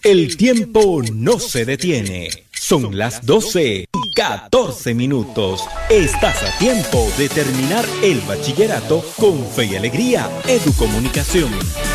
El tiempo no se detiene. Son las 12:14. Estás a tiempo de terminar el bachillerato con fe y alegría. Educomunicación.